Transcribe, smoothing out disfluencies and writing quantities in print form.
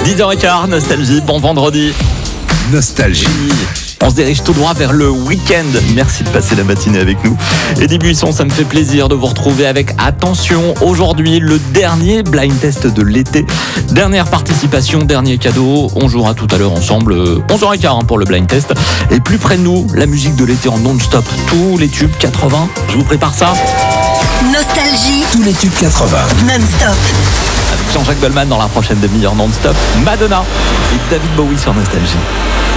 10h15, Nostalgie, bon vendredi. Nostalgie. On se dirige tout droit vers le week-end. Merci de passer la matinée avec nous. Eddie Buisson, ça me fait plaisir de vous retrouver avec, attention, aujourd'hui, le dernier blind test de l'été. Dernière participation, dernier cadeau. On jouera tout à l'heure ensemble, 11h15 pour le blind test. Et plus près de nous, la musique de l'été en non-stop. Tous les tubes 80. Je vous prépare ça. Nostalgie, Tous les tubes 80. non-stop. Avec Jean-Jacques Goldman dans la prochaine demi-heure non-stop. Madonna et David Bowie sur Nostalgie.